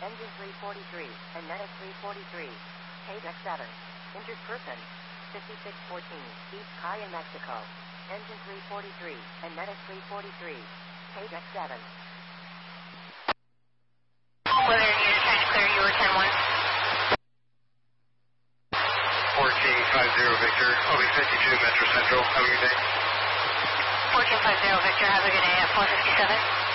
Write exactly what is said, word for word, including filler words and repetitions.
Engine three forty-three, and Netics three forty-three. K deck seven. Injured person. fifty-six fourteen, East High in Mexico. Engine three forty-three, and Netics three forty-three. K deck seven. Weather unit trying to clear you or ten one. fourteen fifty Victor, O B fifty-two Metro Central, have a good day. fourteen fifty Victor, have a good day at four fifty-seven.